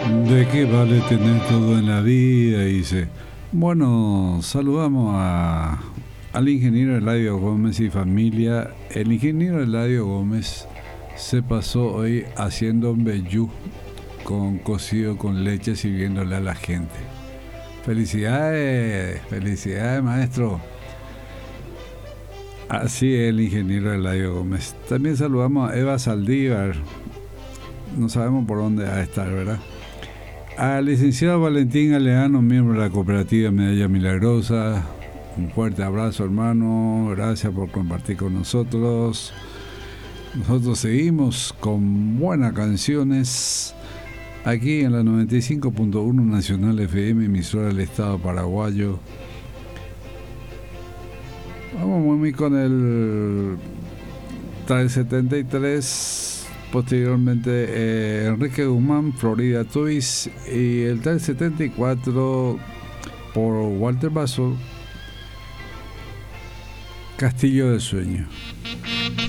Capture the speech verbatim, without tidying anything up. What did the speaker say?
¿De qué vale tener todo en la vida? Dice. Bueno, saludamos a, al ingeniero Eladio Gómez y familia. El ingeniero Eladio Gómez se pasó hoy haciendo un vellú con cocido con leche, sirviéndole a la gente. Felicidades, felicidades, maestro. Así es el ingeniero Eladio Gómez. También saludamos a Eva Saldívar. No sabemos por dónde va a estar, ¿verdad? Al licenciado Valentín Aleano, miembro de la cooperativa Medalla Milagrosa. Un fuerte abrazo, hermano. Gracias por compartir con nosotros. Nosotros seguimos con buenas canciones aquí en la noventa y cinco punto uno Nacional F M, emisora del Estado paraguayo. Vamos muy con el Trail setenta y tres. Posteriormente eh, Enrique Guzmán, Florida Twist, y el Trail setenta y cuatro por Walter Basso, Castillo del Sueño.